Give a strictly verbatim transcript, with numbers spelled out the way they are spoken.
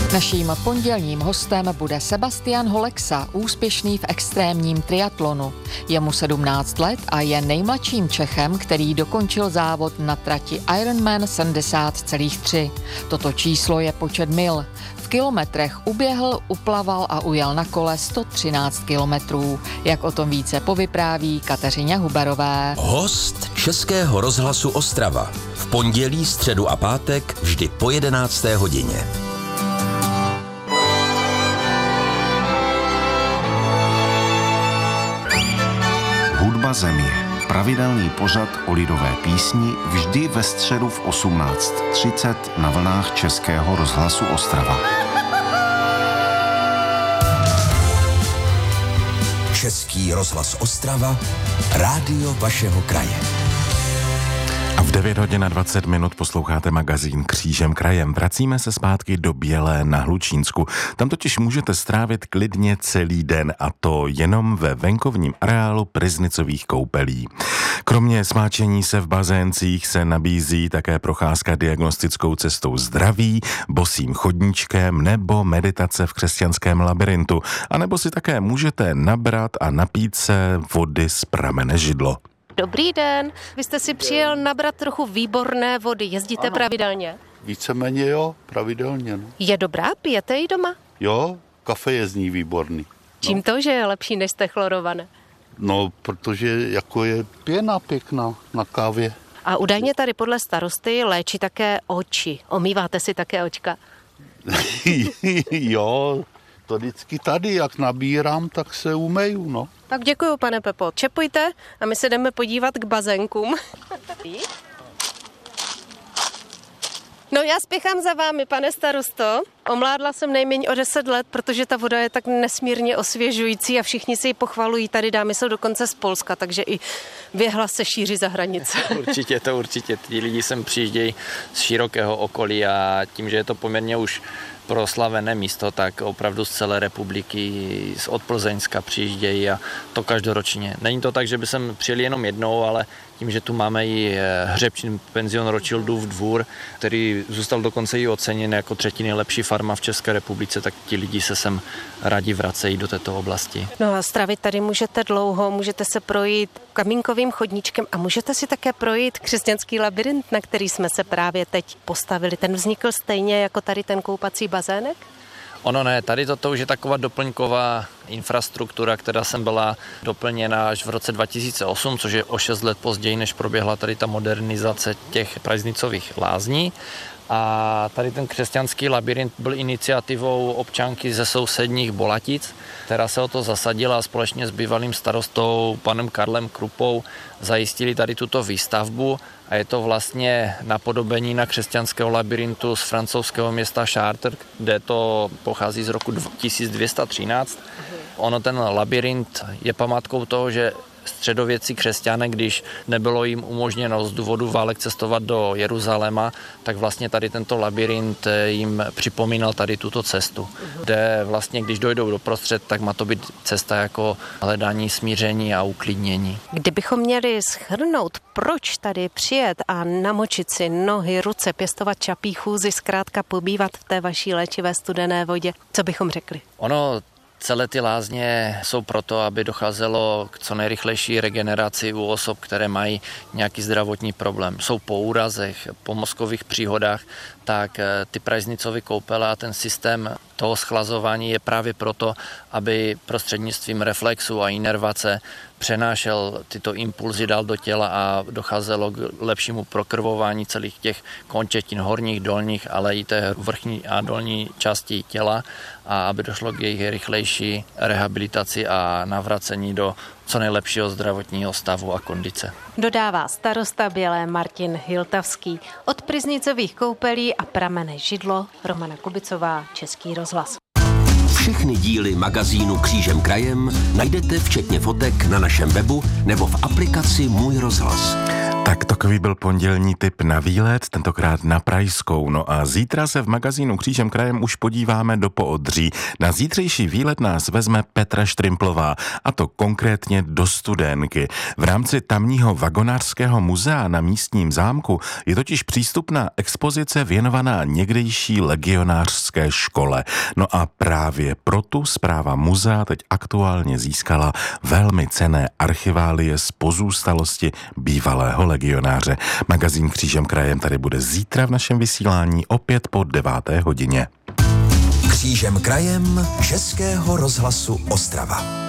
Naším pondělním hostem bude Sebastian Holexa, úspěšný v extrémním triatlonu. Je mu sedmnáct let a je nejmladším Čechem, který dokončil závod na trati Ironman sedmdesát celá tři. Toto číslo je počet mil. V kilometrech uběhl, uplaval a ujel na kole sto třináct kilometrů. Jak o tom více povypráví Kateřině Huberové. Host Českého rozhlasu Ostrava. V pondělí, středu a pátek vždy po jedenácté hodině. Hudba země. Pravidelný pořad o lidové písni vždy ve středu v osmnáct třicet na vlnách Českého rozhlasu Ostrava. Český rozhlas Ostrava, rádio vašeho kraje. A v devět hodin a dvacet minut posloucháte magazín Křížem krajem. Vracíme se zpátky do Bělé na Hlučínsku. Tam totiž můžete strávit klidně celý den, a to jenom ve venkovním areálu Pryznicových koupelí. Kromě smáčení se v bazéncích se nabízí také procházka diagnostickou cestou zdraví, bosým chodníčkem nebo meditace v křesťanském labirintu. A nebo si také můžete nabrat a napít se vody z pramene Židlo. Dobrý den, vy jste si přijel nabrat trochu výborné vody, jezdíte ano. Pravidelně? Víceméně jo, pravidelně. No. Je dobrá, pijete ji doma? Jo, kafe je z ní výborný. Čím no. to, že je lepší než jste chlorované? No, protože jako je pěna pěkná na kávě. A údajně tady podle starosty léčí také oči. Omýváte si také očka? Jo, to vždycky tady, jak nabírám, tak se umeju, no. Tak děkuju, pane Pepo. Čepujte a my se jdeme podívat k bazénkům. No já spěchám za vámi, pane starosto. Omládla jsem nejméně o deset let, protože ta voda je tak nesmírně osvěžující a všichni si ji pochvalují. Tady dámy jsou dokonce z Polska, takže i věhlas se šíří za hranice. Určitě to určitě. Ti lidi sem přijíždějí z širokého okolí a tím, že je to poměrně už proslavené místo, tak opravdu z celé republiky, od Plzeňska přijíždějí a to každoročně. Není to tak, že by sem přijeli jenom jednou, ale tím, že tu máme i hřebčný penzion Rothschildův dvůr, který zůstal dokonce i oceněn jako třetí nejlepší farma v České republice, tak ti lidi se sem rádi vracejí do této oblasti. No a stravit tady můžete dlouho, můžete se projít kamínkovým chodníčkem a můžete si také projít křesťanský labirint, na který jsme se právě teď postavili. Ten vznikl stejně jako tady ten koupací bazének? Ono ne, tady toto už je taková doplňková infrastruktura, která sem byla doplněna až v roce dva tisíce osm, což je o šest let později, než proběhla tady ta modernizace těch Pryznicových lázní. A tady ten křesťanský labirint byl iniciativou občanky ze sousedních Bolatic, která se o to zasadila a společně s bývalým starostou panem Karlem Krupou zajistili tady tuto výstavbu. A je to vlastně napodobení na křesťanského labirintu z francouzského města Chartres, kde to pochází z roku tisíc dvě stě třináct. Ono ten labirint je památkou toho, že středověcí křesťané, když nebylo jim umožněno z důvodu válek cestovat do Jeruzaléma, tak vlastně tady tento labirint jim připomínal tady tuto cestu, kde vlastně, když dojdou do prostřed, tak má to být cesta jako hledání smíření a uklidnění. Kdybychom měli shrnout, proč tady přijet a namočit si nohy, ruce, pěstovat čapí chůzi, zkrátka pobývat v té vaší léčivé studené vodě, co bychom řekli? Ono Celé ty lázně jsou proto, aby docházelo k co nejrychlejší regeneraci u osob, které mají nějaký zdravotní problém. Jsou po úrazech, po mozkových příhodách, tak ty Pryznicovy koupele a ten systém toho schlazování je právě proto, aby prostřednictvím reflexu a inervace přenášel tyto impulzy dál do těla a docházelo k lepšímu prokrvování celých těch končetin horních, dolních, ale i té vrchní a dolní části těla a aby došlo k jejich rychlejší rehabilitaci a navracení do co nejlepšího zdravotního stavu a kondice. Dodává starosta Bělé Martin Hiltavský. Od Pryznicových koupelí a pramene Židlo Romana Kubicová, Český rozhlas. Všechny díly magazínu Křížem krajem najdete včetně fotek na našem webu nebo v aplikaci Můj rozhlas. Tak takový byl pondělní tip na výlet, tentokrát na Pražskou. No a zítra se v magazínu Křížem krajem už podíváme do Poodří. Na zítřejší výlet nás vezme Petra Štrimplová, a to konkrétně do Studénky. V rámci tamního vagonářského muzea na místním zámku je totiž přístupná expozice věnovaná někdejší legionářské škole. No a právě pro tu správa muzea teď aktuálně získala velmi cenné archiválie z pozůstalosti bývalého legionáře. Magazín Křížem krajem tady bude zítra v našem vysílání opět po deváté hodině. Křížem krajem Českého rozhlasu Ostrava.